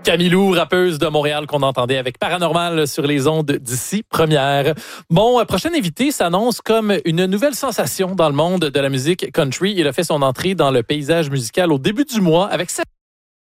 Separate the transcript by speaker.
Speaker 1: Camilou, rappeuse de Montréal qu'on entendait avec Paranormal sur les ondes d'ici première. Bon, prochain invité s'annonce comme une nouvelle sensation dans le monde de la musique country. Il a fait son entrée dans le paysage musical au début du mois avec